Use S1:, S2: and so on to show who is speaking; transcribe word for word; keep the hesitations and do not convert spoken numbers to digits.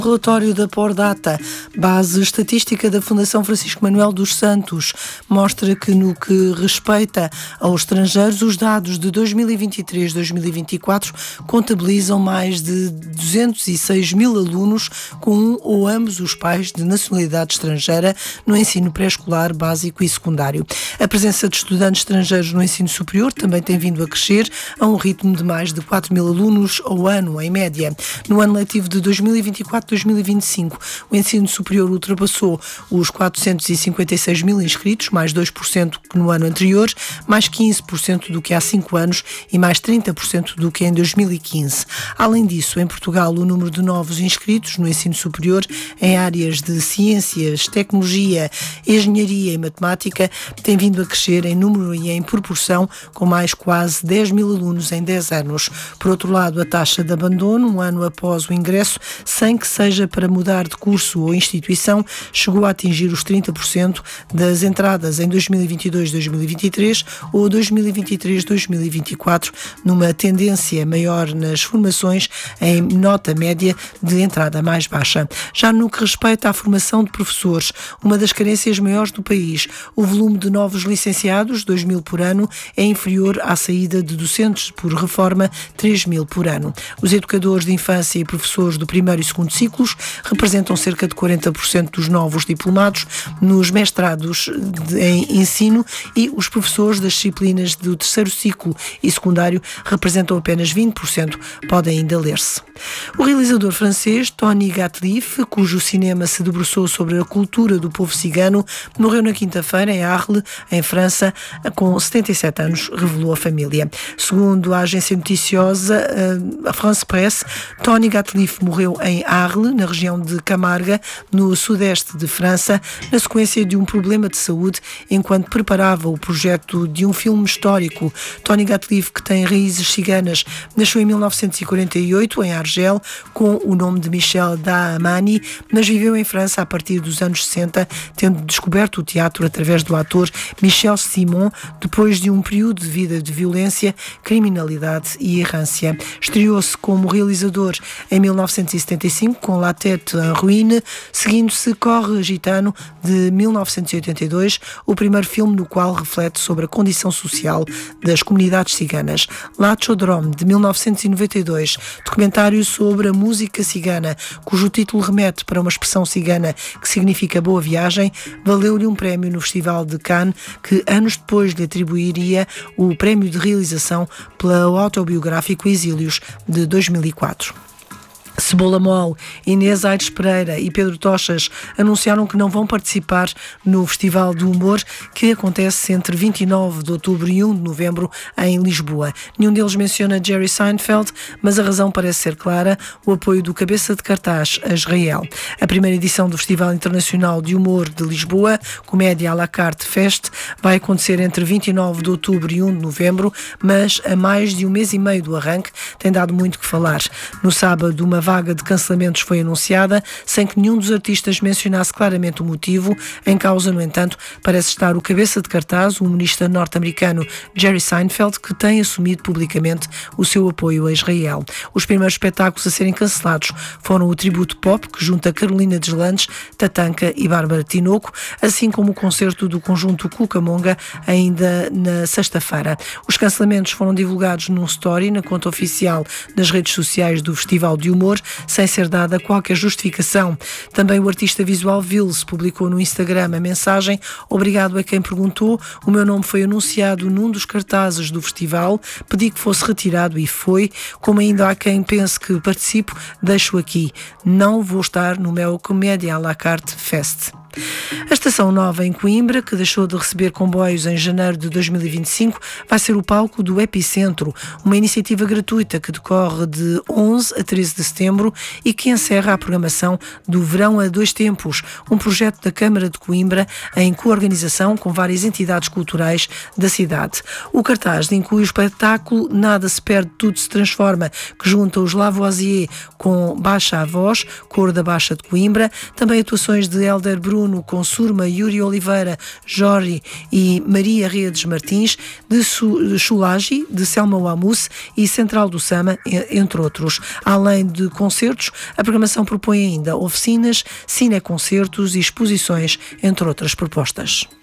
S1: Relatório da Pordata, base estatística da Fundação Francisco Manuel dos Santos, mostra que no que respeita aos estrangeiros, os dados de dois mil e vinte e três a dois mil e vinte e quatro contabilizam mais de duzentos e seis mil alunos com um ou ambos os pais de nacionalidade estrangeira no ensino pré-escolar, básico e secundário. A presença de estudantes estrangeiros no ensino superior também tem vindo a crescer a um ritmo de mais de quatro mil alunos ao ano, em média. No ano letivo de dois mil e vinte e quatro a dois mil e vinte e cinco, o ensino superior ultrapassou os quatrocentos e cinquenta e seis mil inscritos, mais dois por cento que no ano anterior, mais quinze por cento do que há cinco anos e mais trinta por cento do que em dois mil e quinze. Além disso, em Portugal, o número de novos inscritos no ensino superior em áreas de ciências, tecnologia, engenharia e matemática tem vindo a crescer em número e em proporção, com mais quase dez mil alunos em dez anos. Por outro lado, a taxa de abandono, um ano após o ingresso, sem que seja para mudar de curso ou instituição, chegou a atingir os trinta por cento das entradas em dois mil e vinte e dois a dois mil e vinte e três ou dois mil e vinte e três a dois mil e vinte e quatro, numa tendência maior nas formações em nota média de entrada mais baixa. Já no que respeita à formação de professores, uma das carências maiores do país, o volume de novos licenciados, dois mil por ano, é inferior à saída de docentes por reforma, três mil por ano. Os educadores de infância e professores do primeiro e segundo ciclos representam cerca de quarenta por cento dos novos diplomados nos mestrados de, em ensino, e os professores das disciplinas do terceiro ciclo e secundário representam apenas vinte por cento, podem ainda ler-se. O realizador francês Tony Gatliff, cujo cinema se debruçou sobre a cultura do povo cigano, morreu na quinta-feira em Arles, em França, com setenta e sete anos, revelou a família. Segundo a agência noticiosa a France Presse, Tony Gatliff morreu em Arles, na região de Camargue, no sudeste de França, na sequência de um problema de saúde enquanto preparava o projeto de um filme histórico. Tony Gatliff, que tem raízes ciganas, nasceu em mil novecentos e quarenta e oito em Argel, com o nome de Michel Dahomey, mas viveu em França a partir dos anos sessenta, tendo descoberto o teatro através do ator Michel Simon, depois de um período de vida de violência, criminalidade e errância. Estreou-se como realizador em mil novecentos e setenta e cinco com La Tête en Ruine, seguindo-se Corre Gitano, de mil novecentos e oitenta e dois, o primeiro filme no qual reflete sobre a condição social das comunidades ciganas. La Chaudrome, de mil novecentos e noventa e dois, documentário sobre a música cigana, cujo título remete para uma expressão cigana que significa boa viagem, valeu-lhe um prémio no Festival de Cannes, que anos depois lhe atribuiria o prémio de realização pelo autobiográfico Exílios, de dois mil e quatro. Cebola Mol, Inês Aires Pereira e Pedro Tochas anunciaram que não vão participar no Festival do Humor, que acontece entre vinte e nove de outubro e um de novembro em Lisboa. Nenhum deles menciona Jerry Seinfeld, mas a razão parece ser clara: o apoio do cabeça de cartaz a Israel. A primeira edição do Festival Internacional de Humor de Lisboa, Comédia à la carte Fest, vai acontecer entre vinte e nove de outubro e um de novembro, mas a mais de um mês e meio do arranque tem dado muito que falar. No sábado, uma vaga de cancelamentos foi anunciada, sem que nenhum dos artistas mencionasse claramente o motivo. Em causa, no entanto, parece estar o cabeça de cartaz, o humorista norte-americano Jerry Seinfeld, que tem assumido publicamente o seu apoio a Israel. Os primeiros espetáculos a serem cancelados foram o tributo pop, que junta Carolina Deslandes, Tatanka e Bárbara Tinoco, assim como o concerto do conjunto Cucamonga, ainda na sexta-feira. Os cancelamentos foram divulgados num story na conta oficial das redes sociais do Festival de Humor, sem ser dada qualquer justificação. Também o artista visual Vils publicou no Instagram a mensagem: obrigado a quem perguntou, o meu nome foi anunciado num dos cartazes do festival, pedi que fosse retirado e foi, como ainda há quem pense que participo, deixo aqui, não vou estar no meu Comédia à la carte Fest. A Estação Nova em Coimbra, que deixou de receber comboios em janeiro de dois mil e vinte e cinco, vai ser o palco do Epicentro, uma iniciativa gratuita que decorre de onze a treze de setembro e que encerra a programação do Verão a Dois Tempos, um projeto da Câmara de Coimbra em coorganização com várias entidades culturais da cidade. O cartaz inclui o espetáculo Nada se perde, tudo se transforma, que junta os Lavoisier com Baixa a Voz, cor da Baixa de Coimbra, também atuações de Helder Bruno Bruno, com Surma, Yuri Oliveira, Jorge e Maria Redes Martins, de Chulagi, de Selma Wamus e Central do Sama, entre outros. Além de concertos, a programação propõe ainda oficinas, cineconcertos e exposições, entre outras propostas.